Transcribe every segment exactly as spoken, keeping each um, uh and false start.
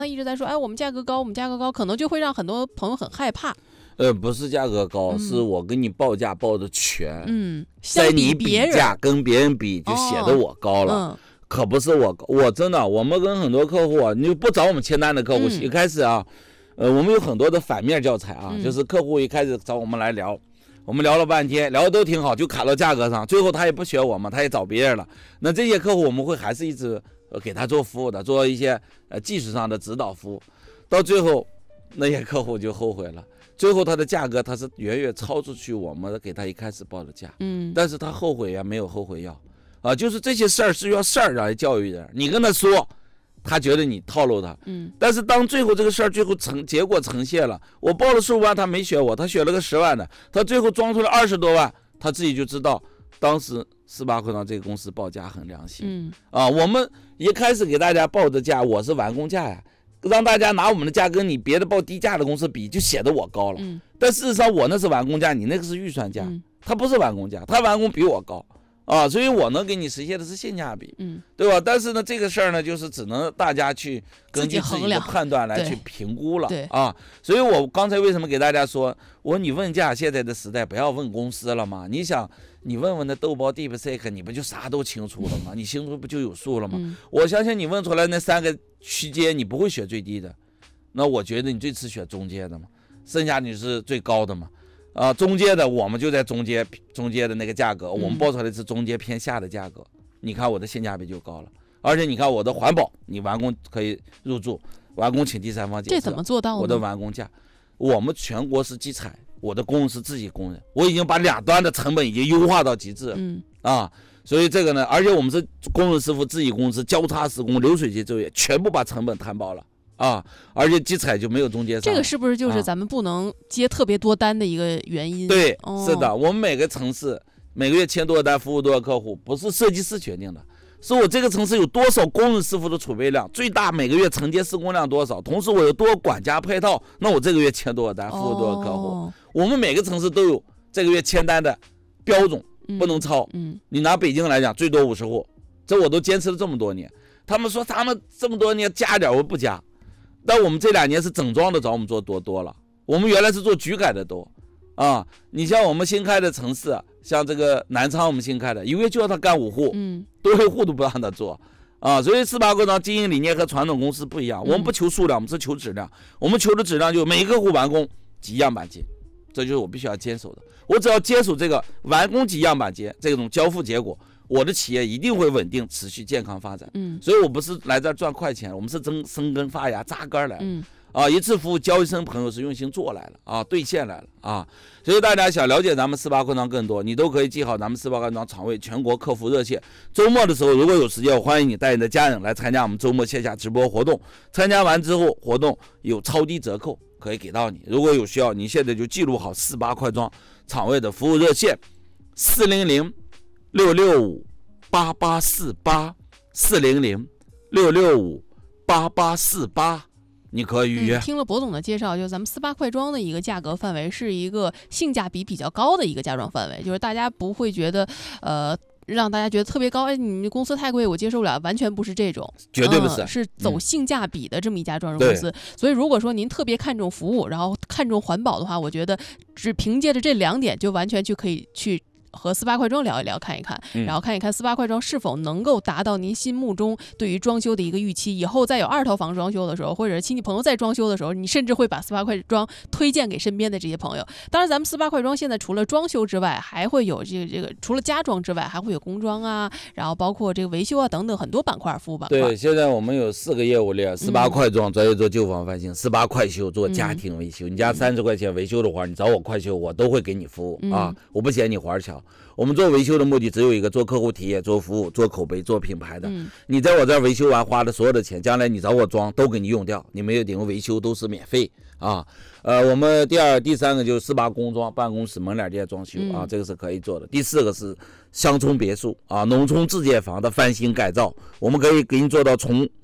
他一直在说，哎，我们价格高，我们价格高，可能就会让很多朋友很害怕。 呃，不是价格高， 嗯、 是我跟你报价报的全， 嗯， 在你比价跟别人比就显得我高了。 哦嗯可不是我，我真的，我们跟很多客户啊，你不找我们签单的客户，嗯、一开始啊，呃，我们有很多的反面教材啊，嗯、就是客户一开始找我们来聊，我们聊了半天，聊的都挺好，就卡到价格上，最后他也不选我们，他也找别人了。那这些客户我们会还是一直给他做服务的，做一些呃技术上的指导服务，到最后那些客户就后悔了。最后他的价格他是远远超出去我们给他一开始报的价，嗯，但是他后悔呀，没有后悔药。啊，就是这些事儿是要事儿来教育人，你跟他说，他觉得你套路他，嗯，但是当最后这个事儿最后成结果呈现了，我报了十五万，他没选我，他选了个十万的，他最后装出来二十多万，他自己就知道，当时四八快装这个公司报价很良心，嗯，啊，我们一开始给大家报的价，我是完工价呀，让大家拿我们的价跟你别的报低价的公司比，就显得我高了，嗯，但事实上我那是完工价，你那个是预算价，嗯、他不是完工价，他完工比我高。啊，所以我能给你实现的是性价比，嗯，对吧？但是呢，这个事儿呢，就是只能大家去根据自己的判断来去评估了， 对啊。所以我刚才为什么给大家说，我你问价，现在的时代不要问公司了吗？你想，你问问那豆包 DeepSeek， 你不就啥都清楚了吗？你心中不就有数了吗？嗯、我相信你问出来那三个区间，你不会选最低的，那我觉得你最次选中间的嘛，剩下你是最高的嘛。啊，中间的我们就在中间，中间的那个价格，我们报出来是中间偏下的价格，嗯、你看我的性价比就高了，而且你看我的环保，你完工可以入住，完工请第三方检测， 这怎么做到呢？ 我的完工价，我们全国是集采，我的工人是自己工人，我已经把两端的成本已经优化到极致了，嗯啊，所以这个呢，而且我们是工人师傅自己公司交叉施工，流水线作业，全部把成本摊薄了。啊，而且集采就没有中间商， 这个是不是就是咱们不能接特别多单的一个原因？ 啊、对、哦，是的，我们每个城市每个月签多少单，服务多少客户，不是设计师决定的，是我这个城市有多少工人师傅的储备量，最大每个月承接施工量多少，同时我有多少管家配套，那我这个月签多少单，服务多少客户。哦、我们每个城市都有这个月签单的标准，不能超。嗯，嗯你拿北京来讲，最多五十户，这我都坚持了这么多年。他们说他们这么多年加点，我不加。但我们这两年是整装的找我们做多多了，我们原来是做局改的多，啊，你像我们新开的城市，像这个南昌我们新开的，一个月就要他干五户，嗯，多一户都不让他做，啊，所以四八快装经营理念和传统公司不一样，我们不求数量，我们是求质量，我们求的质量就每个户完工几样板结，这就是我必须要坚守的，我只要坚守这个完工几样板结这种交付结果。我的企业一定会稳定、持续、健康发展。嗯，所以我不是来这儿赚快钱，我们是真生根发芽、扎根来了。嗯，啊，一次服务交一生朋友是用心做来了啊，兑现来了啊。所以大家想了解咱们四八快装更多，你都可以记好咱们四八快装厂卫全国客服热线。周末的时候，如果有时间，我欢迎你带你的家人来参加我们周末线下直播活动。参加完之后，活动有超低折扣可以给到你。如果有需要，你现在就记录好四八快装厂卫的服务热线：四零零。六六五八八四八四零零六六五八八四八，你可以预约。 嗯、听了博总的介绍，就咱们四八快装的一个价格范围是一个性价比比较高的一个家装范围，就是大家不会觉得呃。让大家觉得特别高，哎，你们公司太贵，我接受不了，完全不是这种， 绝对不是， 嗯、是走性价比的这么一家装修公司。嗯、所以，如果说您特别看重服务，然后看重环保的话，我觉得只凭借着这两点，就完全就可以去和四八快装聊一聊，看一看，嗯、然后看一看四八快装是否能够达到您心目中对于装修的一个预期。以后再有二套房装修的时候，或者是亲戚朋友在装修的时候，你甚至会把四八快装推荐给身边的这些朋友。当然，咱们四八快装现在除了装修之外，还会有这个这个除了家装之外，还会有工装啊，然后包括这个维修啊等等很多板块服务板块。 对，现在我们有四个业务链：四八快装专业做旧房翻新，四八快修做家庭维修。嗯、你家三十块钱维修的活，你找我快修，我都会给你服务、嗯、啊，我不嫌你活巧。我们做维修的目的只有一个，做客户体验，做服务，做口碑，做品牌的。嗯、你在我这儿维修完花的所有的钱，将来你找我装都给你用掉，你没有点维修都是免费啊。呃，我们第二、第三个就是四八工装，办公室、门脸店装修啊，这个是可以做的。第四个是乡村别墅啊、农村自建房的翻新改造，我们可以给你做到从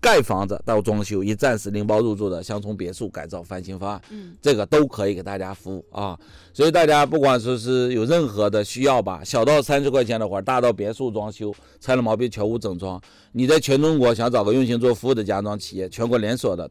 盖房子到装修，一站式拎包入住的乡村别墅改造翻新方案， 嗯， 这个都可以给大家服务啊。所以大家不管说是有任何的需要吧，小到三十块钱的活，大到别墅装修、拆了毛坯全屋整装，你在全中国想找个用心做服务的家装企业，全国连锁的